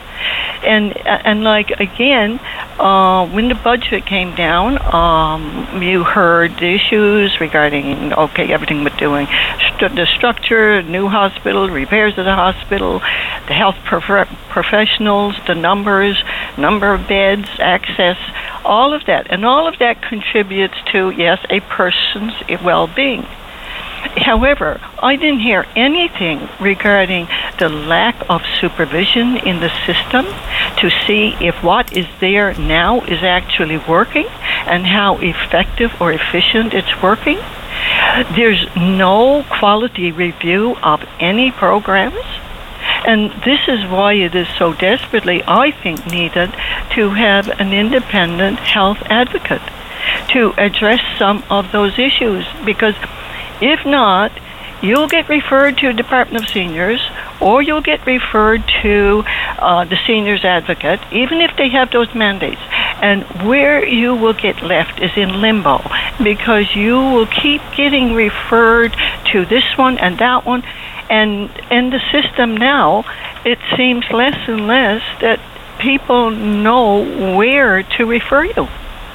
And and like again, uh, when the budget came down, um, you heard the issues regarding okay everything but doing st- the structure, new hospital, repairs of the hospital, the health prof- professionals, the numbers, number of beds, access, all of that, and all of that contributes to yes a person's well-being. However, I didn't hear anything regarding the lack of supervision in the system to see if what is there now is actually working and how effective or efficient it's working. There's no quality review of any programs. And this is why it is so desperately, I think, needed to have an independent health advocate to address some of those issues, because if not, you'll get referred to the Department of Seniors, or you'll get referred to uh, the Seniors Advocate, even if they have those mandates. And where you will get left is in limbo, because you will keep getting referred to this one and that one. And in the system now, it seems less and less that people know where to refer you.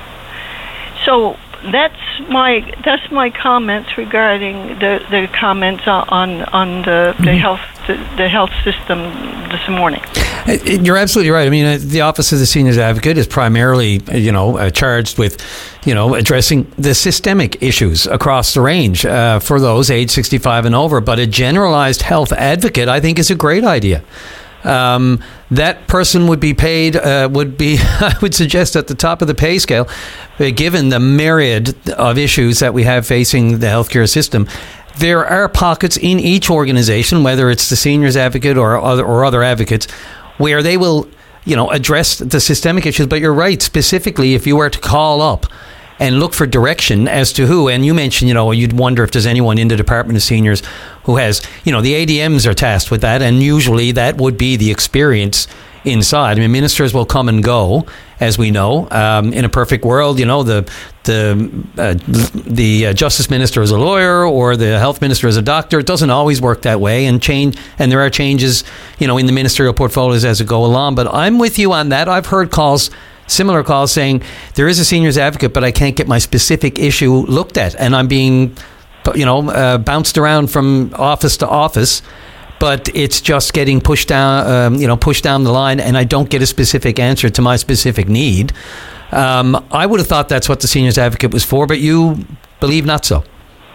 So that's my that's my comments regarding the, the comments on on the, the health the, the health system this morning. You're absolutely right. I mean, the Office of the Seniors Advocate is primarily, you know, uh, charged with, you know, addressing the systemic issues across the range uh, for those age sixty-five and over. But a generalized health advocate, I think, is a great idea. Um, that person would be paid, uh, would be, I would suggest, at the top of the pay scale, uh, given the myriad of issues that we have facing the healthcare system. There are pockets in each organization, whether it's the Seniors Advocate or other or other advocates, where they will, you know, address the systemic issues. But you're right, specifically, if you were to call up and look for direction as to who, and you mentioned, you know, you'd wonder if there's anyone in the Department of Seniors who has, you know, the A D Ms are tasked with that, and usually that would be the experience inside. I mean, ministers will come and go, as we know. Um, in a perfect world, you know, the the uh, the uh, justice minister is a lawyer, or the health minister is a doctor. It doesn't always work that way, and change. And there are changes, you know, in the ministerial portfolios as it go along. But I'm with you on that. I've heard calls. Similar calls saying there is a seniors advocate, but I can't get my specific issue looked at, and I'm being, you know, uh, bounced around from office to office, but it's just getting pushed down, um, you know, pushed down the line, and I don't get a specific answer to my specific need. Um, I would have thought that's what the seniors advocate was for, but you believe not so.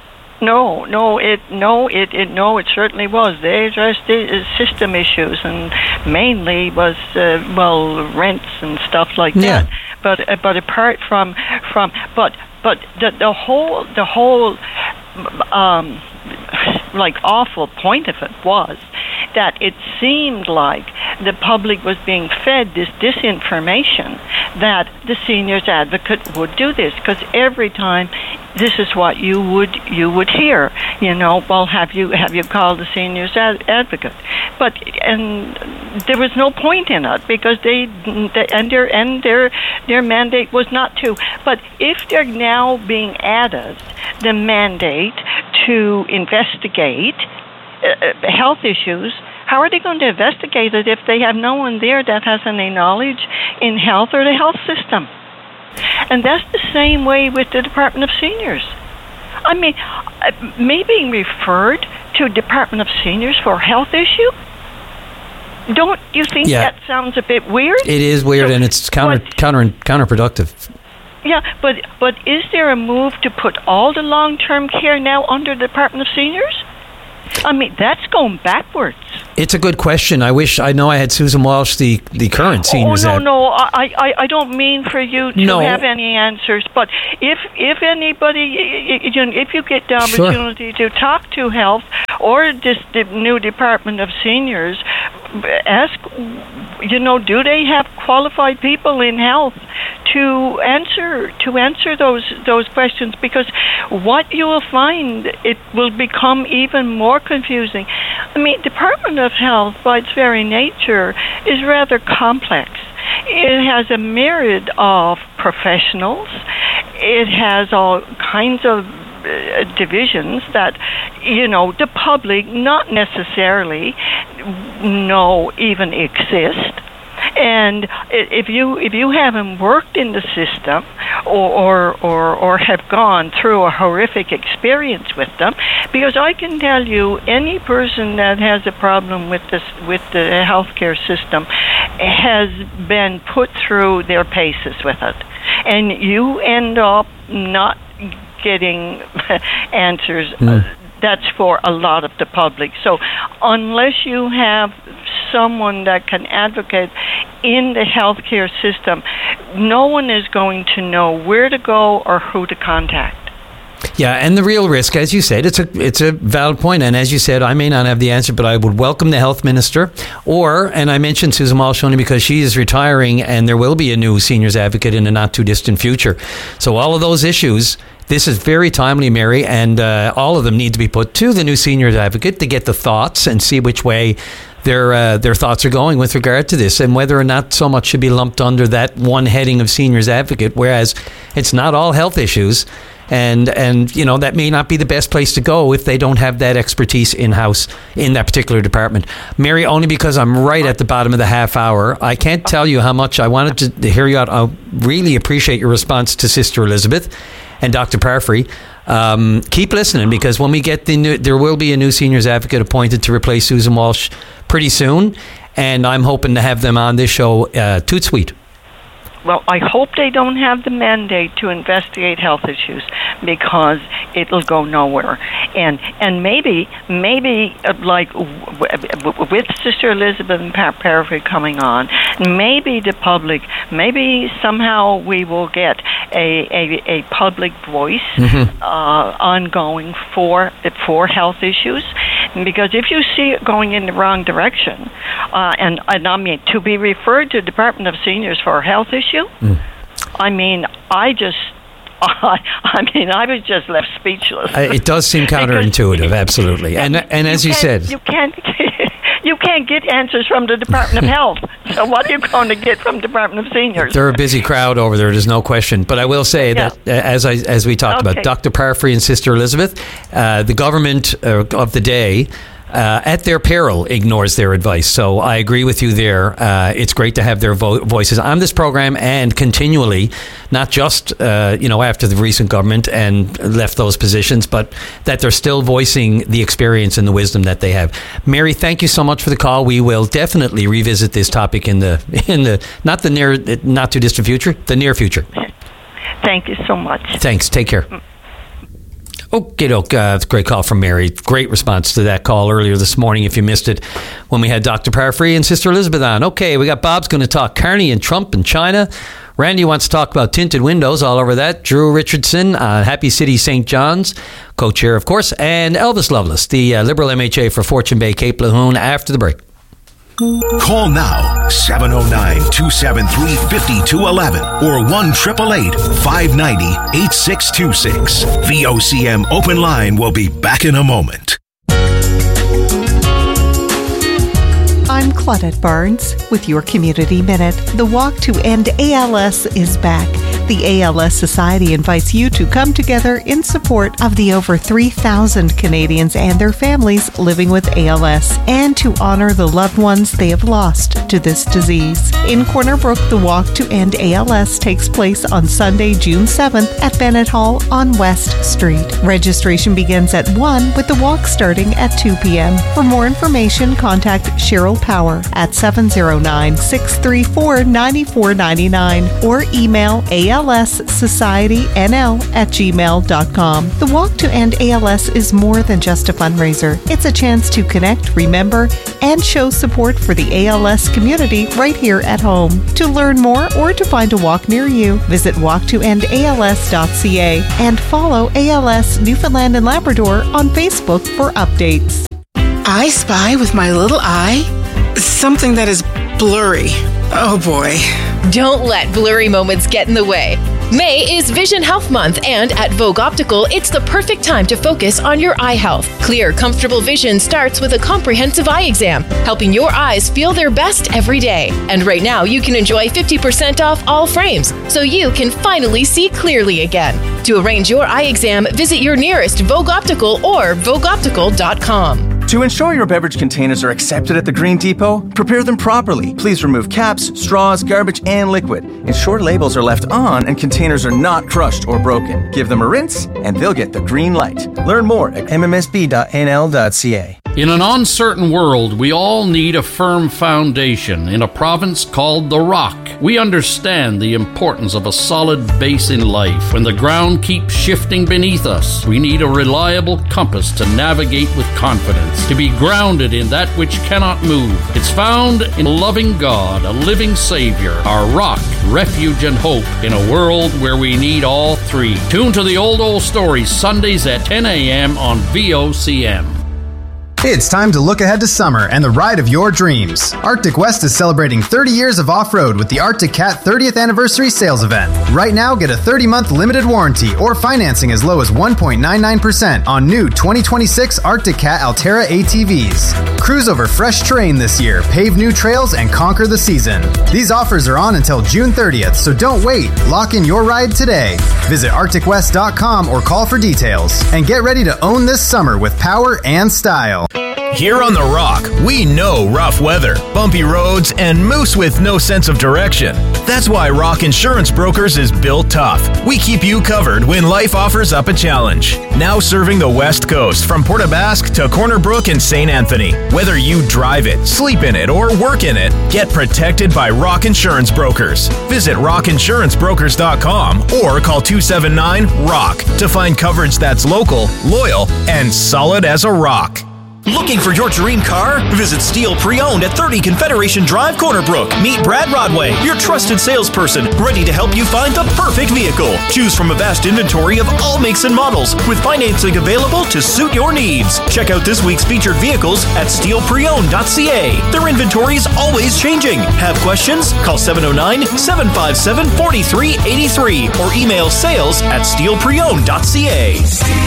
No, no, it no, it, it no, it certainly was. They addressed the system issues, and mainly was uh, well rents and stuff like yeah. that. But uh, but apart from from but but the the whole the whole um, like awful point of it was that it seemed like the public was being fed this disinformation that the seniors advocate would do this, because every time this is what you would you would hear, you know, well, have you have you called the seniors ad- advocate? But and there was no point in it, because they, they and their and their their mandate was not to. But if they're now being added the mandate to investigate uh, health issues How are they going to investigate it if they have no one there that has any knowledge in health or the health system? And that's the same way with the Department of Seniors. I mean, me being referred to Department of Seniors for a health issue? Don't you think yeah. that sounds a bit weird? It is weird, so, and it's counter, but, counter counterproductive. Yeah, but but is there a move to put all the long-term care now under the Department of Seniors? I mean, that's going backwards. It's a good question. I wish I know I had Susan Walsh, the, the current seniors. Oh no, ad- no, I, I I don't mean for you to No. have any answers. But if if anybody, y- y- you know, if you get the Sure. opportunity to talk to health or this the new Department of Seniors, ask, you know, do they have qualified people in health to answer to answer those those questions? Because what you will find, it will become even more confusing. I mean, Department of Health, by its very nature, is rather complex. It has a myriad of professionals. It has all kinds of uh, divisions that, you know, the public not necessarily know even exist. And if you if you haven't worked in the system or, or or or have gone through a horrific experience with them, because I can tell you, any person that has a problem with this with the healthcare system has been put through their paces with it, and you end up not getting answers. Mm. Uh, that's for a lot of the public. So unless you have someone that can advocate in the healthcare system, no one is going to know where to go or who to contact. Yeah, and the real risk, as you said, it's a it's a valid point. And as you said, I may not have the answer, but I would welcome the health minister. Or, and I mentioned Susan Walsh only because she is retiring, and there will be a new seniors advocate in the not too distant future. So all of those issues, this is very timely, Mary, and uh, all of them need to be put to the new seniors advocate to get the thoughts and see which way their uh, their thoughts are going with regard to this, and whether or not so much should be lumped under that one heading of seniors advocate, whereas it's not all health issues. And, and you know, that may not be the best place to go if they don't have that expertise in-house in that particular department. Mary, only because I'm right at the bottom of the half hour, I can't tell you how much I wanted to, to hear you out. I really appreciate your response to Sister Elizabeth and Doctor Parfrey. Um, keep listening, because when we get the new, there will be a new seniors advocate appointed to replace Susan Walsh pretty soon, and I'm hoping to have them on this show uh, toot sweet. Well, I hope they don't have the mandate to investigate health issues, because it'll go nowhere. And and maybe maybe uh, like w- w- with Sister Elizabeth and Pat Parfrey coming on, maybe the public, maybe somehow we will get a a, a public voice mm-hmm. uh, ongoing for for health issues. Because if you see it going in the wrong direction, uh, and, and I mean to be referred to the Department of Seniors for a health issue, mm. I mean, I just, I, I mean, I was just left speechless. Uh, it does seem counterintuitive, absolutely. And and as you, you said, you can't you can't get answers from the Department of Health. So what are you going to get from the Department of Seniors? They're a busy crowd over there. There's no question. But I will say yeah. that, uh, as I as we talked okay. about, Doctor Parfrey and Sister Elizabeth, uh, the government uh, of the day, Uh, at their peril, ignores their advice. So I agree with you there. Uh, it's great to have their vo- voices on this program and continually, not just uh, you know after the recent government and left those positions, but that they're still voicing the experience and the wisdom that they have. Mary, thank you so much for the call. We will definitely revisit this topic in the in the not the near, not too distant future, the near future. Thank you so much. Thanks. Take care. Okay, doke. Uh, great call from Mary. Great response to that call earlier this morning, if you missed it, when we had Doctor Parfrey and Sister Elizabeth on. Okay, we got Bob's going to talk Carney and Trump and China. Randy wants to talk about tinted windows, all over that. Drew Richardson, uh, Happy City Saint John's, co-chair, of course, and Elvis Loveless, the uh, Liberal M H A for Fortune Bay, Cape Lahoon, after the break. Call now, seven oh nine, two seven three, five two one one or one eight eight eight, five nine zero, eight six two six. The O C M Open Line will be back in a moment. I'm Claudette Barnes with your Community Minute. The Walk to End A L S is back. The A L S Society invites you to come together in support of the over three thousand Canadians and their families living with A L S and to honor the loved ones they have lost to this disease. In Corner Brook, the Walk to End A L S takes place on Sunday, June seventh at Bennett Hall on West Street. Registration begins at one with the walk starting at two p.m. For more information, contact Cheryl Power at seven oh nine, six three four, nine four nine nine or email A L S Society N L at gmail dot com. The Walk to End A L S is more than just a fundraiser. It's a chance to connect, remember, and show support for the A L S community right here at home. To learn more or to find a walk near you, visit walk to end A L S dot c a and follow A L S Newfoundland and Labrador on Facebook for updates. I spy with my little eye something that is blurry. Oh boy. Don't let blurry moments get in the way. May is Vision Health Month, and at Vogue Optical, it's the perfect time to focus on your eye health. Clear, comfortable vision starts with a comprehensive eye exam, helping your eyes feel their best every day. And right now, you can enjoy fifty percent off all frames, so you can finally see clearly again. To arrange your eye exam, visit your nearest Vogue Optical or vogue optical dot com. To ensure your beverage containers are accepted at the Green Depot, prepare them properly. Please remove caps, straws, garbage, and liquid. Ensure labels are left on and containers are not crushed or broken. Give them a rinse, and they'll get the green light. Learn more at m m s b dot n l dot c a. In an uncertain world, we all need a firm foundation in a province called The Rock. We understand the importance of a solid base in life. When the ground keeps shifting beneath us, we need a reliable compass to navigate with confidence, to be grounded in that which cannot move. It's found in a loving God, a living Savior, our rock, refuge, and hope in a world where we need all three. Tune to the Old Old Stories Sundays at ten a.m. on V O C M. It's time to look ahead to summer and the ride of your dreams. Arctic West is celebrating thirty years of off-road with the Arctic Cat thirtieth Anniversary Sales Event. Right now, get a thirty-month limited warranty or financing as low as one point nine nine percent on new twenty twenty-six Arctic Cat Altera A T Vs. Cruise over fresh terrain this year, pave new trails, and conquer the season. These offers are on until June thirtieth, so don't wait. Lock in your ride today. Visit arctic west dot com or call for details. And get ready to own this summer with power and style. Here on The Rock, we know rough weather, bumpy roads, and moose with no sense of direction. That's why Rock Insurance Brokers is built tough. We keep you covered when life offers up a challenge. Now serving the West Coast from Port aux Basques to Corner Brook and Saint Anthony. Whether you drive it, sleep in it, or work in it, get protected by Rock Insurance Brokers. Visit rock insurance brokers dot com or call two seven nine ROCK to find coverage that's local, loyal, and solid as a rock. Looking for your dream car? Visit Steel Pre-Owned at thirty Confederation Drive, Corner Brook. Meet Brad Rodway, your trusted salesperson, ready to help you find the perfect vehicle. Choose from a vast inventory of all makes and models, with financing available to suit your needs. Check out this week's featured vehicles at steel pre owned dot c a. Their inventory is always changing. Have questions? Call seven oh nine, seven five seven, four three eight three or email sales at steel pre owned dot c a.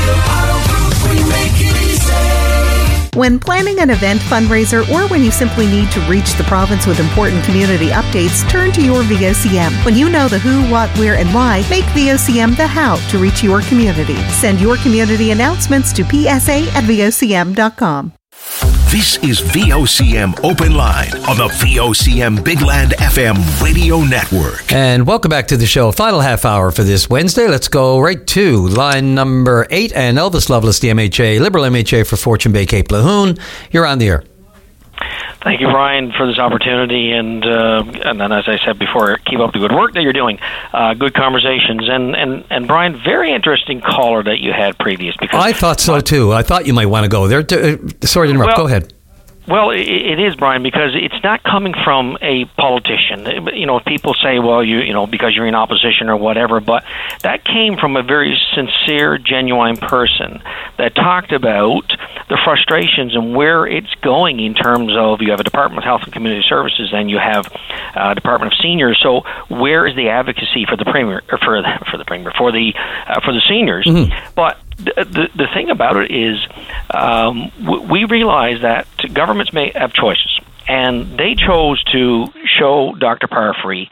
When planning an event, fundraiser, or when you simply need to reach the province with important community updates, turn to your V O C M. When you know the who, what, where, and why, make V O C M the how to reach your community. Send your community announcements to p s a at v o c m dot com. This is V O C M Open Line on the V O C M Big Land F M radio network. And welcome back to the show. Final half hour for this Wednesday. Let's go right to line number eight. And Elvis Lovelace, the M H A, Liberal M H A for Fortune Bay Cape Lahoon. You're on the air. Thank you, Brian, for this opportunity. And uh, and then, as I said before, keep up the good work that you're doing. Uh, good conversations. And, and, and, Brian, very interesting caller that you had previous. Because I thought so, too. I thought you might want to go there. Uh, sorry to interrupt. Well, go ahead. Well, it is, Brian, because it's not coming from a politician. You know, people say, well, you you know, because you're in opposition or whatever, but that came from a very sincere, genuine person that talked about the frustrations and where it's going in terms of you have a Department of Health and Community Services and you have a Department of Seniors. So where is the advocacy for the premier, or for the, for the premier, for the uh, for the seniors? Mm-hmm. But The, the, the thing about it is um, w- we realize that governments may have choices, and they chose to show Doctor Parfrey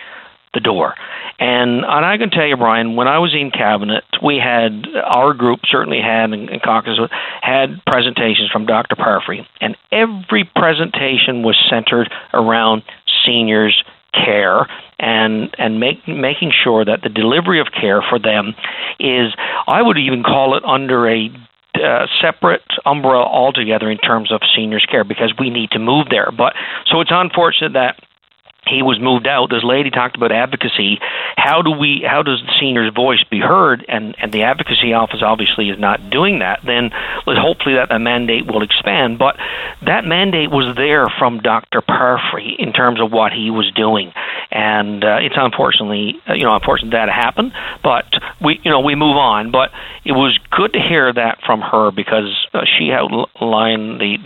the door. And, and I can tell you, Brian, when I was in cabinet, we had, our group certainly had, and, and caucus had presentations from Doctor Parfrey, and every presentation was centered around seniors' care and and make, making sure that the delivery of care for them is, I would even call it under a uh, separate umbrella altogether in terms of seniors' care, because we need to move there. But so it's unfortunate that he was moved out. This lady talked about advocacy. How do we? How does the senior's voice be heard? And, and the advocacy office obviously is not doing that. Then hopefully that the mandate will expand. But that mandate was there from Doctor Parfrey in terms of what he was doing, and uh, it's unfortunately, you know, unfortunate that happened. But we, you know, we move on. But it was good to hear that from her, because uh, she outlined the